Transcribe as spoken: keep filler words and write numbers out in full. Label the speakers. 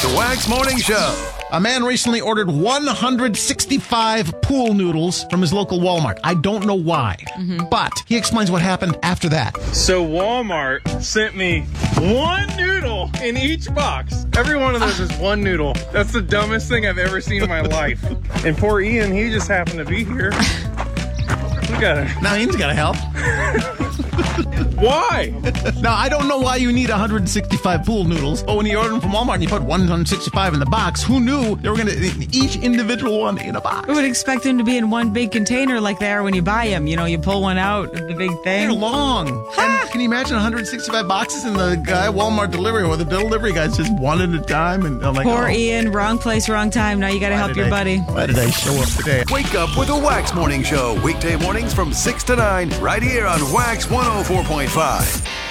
Speaker 1: The Wax Morning Show.
Speaker 2: A man recently ordered one hundred sixty-five pool noodles from his local Walmart. I don't know why, mm-hmm. but he explains what happened after that.
Speaker 3: So Walmart sent me one noodle in each box. Every one of those is one noodle. That's the dumbest thing I've ever seen in my life. And poor Ian, he just happened to be here. Look at him.
Speaker 2: Now Ian's got to help.
Speaker 3: Why?
Speaker 2: Now, I don't know why you need one hundred sixty-five pool noodles, but when you order them from Walmart and you put one hundred sixty-five in the box, who knew they were going to, each individual one in a box?
Speaker 4: I would expect them to be in one big container like they are when you buy them. You know, you pull one out, the big thing.
Speaker 2: They're long. And can you imagine one hundred sixty-five boxes and the guy Walmart delivery, or the delivery guy's just one at a time? And I'm like,
Speaker 4: Poor
Speaker 2: oh,
Speaker 4: Ian, wrong place, wrong time. Now you got to help your
Speaker 2: I,
Speaker 4: buddy.
Speaker 2: Why did I show up today?
Speaker 1: Wake up with the Wax Morning Show. Weekday mornings from six to nine, right here on Wax one oh four point five.